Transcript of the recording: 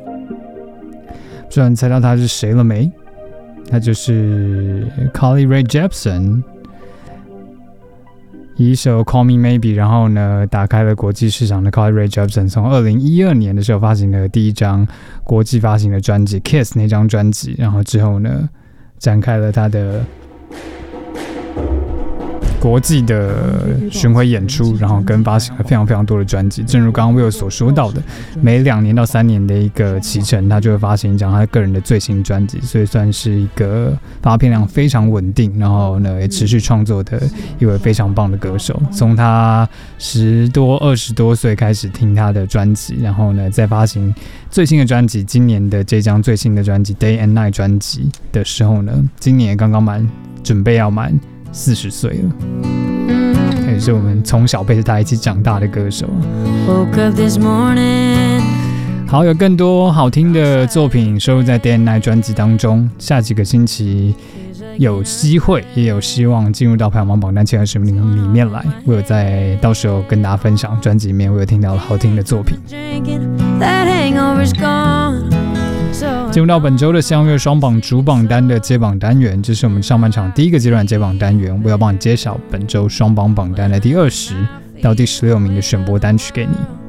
不知道你猜到他是谁了没？他就是 Carly Rae Jepsen， 以一首 Call Me Maybe， 然后呢打开了国际市场的 Carly Rae Jepsen， 从2012年的时候发行了第一张国际发行的专辑 Kiss 那张专辑，然后之后呢展开了他的国际的巡回演出，然后跟发行了非常非常多的专辑。正如刚刚 Will 所说到的，每2年到3年的一个期程，他就会发行一张他个人的最新专辑，所以算是一个发片量非常稳定，然后呢也持续创作的一位非常棒的歌手。从他10多20多岁开始听他的专辑，然后呢在发行最新的专辑，今年的这张最新的专辑 Day and Night 专辑的时候呢，今年也刚刚准备要满40岁了，也是我们从小陪着他一起长大的歌手。好，有更多好听的作品收录在 Day and Night 专辑当中。下几个星期有机会也有希望进入到排行榜榜单前20名里面来，我有在到时候跟大家分享专辑里面我有听到好听的作品。进入到本周的相约双榜主榜单的接榜单元，这是我们上半场第一个阶段的接榜单元，我要帮你揭晓本周双榜榜单的第20到第16名的选播单曲给你。